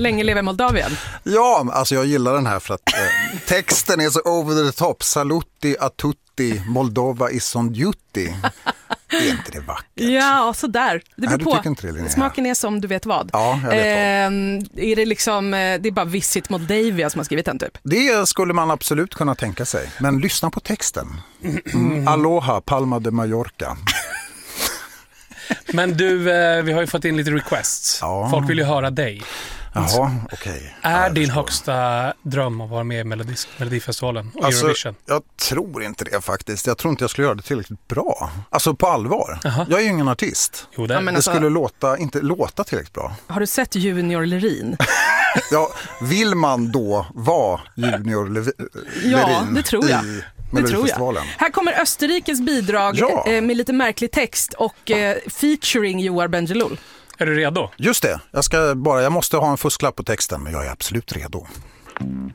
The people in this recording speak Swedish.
Länge lever Moldavien. Ja, alltså jag gillar den här för att texten är så over the top. Saluti a tutti, Moldova is on duty. Är inte det vackert? Ja, sådär. Det beror på. Tycker inte det, Linnea? Smaken är som du vet vad. Ja, jag vet vad. Är det liksom, det är bara Visit Moldavia som har skrivit den typ? Det skulle man absolut kunna tänka sig. Men lyssna på texten. Aloha, Palma de Mallorca. Men du, vi har ju fått in lite requests. Ja. Folk vill ju höra dig. Jaha, okej. Är din högsta dröm att vara med i Melodifestivalen och Alltså, Eurovision? jag tror inte det faktiskt. Jag tror inte jag skulle göra det tillräckligt bra. Alltså på allvar. Jag är ju ingen artist. Jo, det. Ja, men Det alltså, skulle inte låta tillräckligt bra. har du sett Junior Lerin? Ja, vill man då vara Junior Lerin Ja, det tror jag. i Det tror jag. Melodifestivalen? Här kommer Österrikes bidrag Ja. med lite märklig text och featuring Johar Bendjelloul. Är du redo? Just det, jag måste ha en fusklapp på texten, men jag är absolut redo.